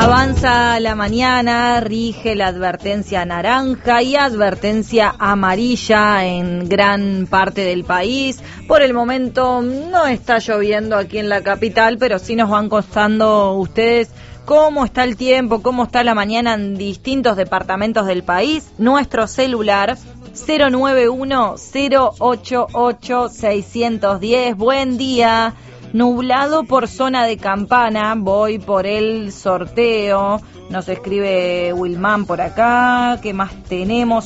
Avanza la mañana, rige la advertencia naranja y advertencia amarilla en gran parte del país. Por el momento no está lloviendo aquí en la capital, pero sí nos van contando ustedes cómo está el tiempo, cómo está la mañana en distintos departamentos del país. Nuestro celular 091-088-610. Buen día. Nublado por zona de Campana, voy por el sorteo. Nos escribe Wilman por acá. ¿Qué más tenemos?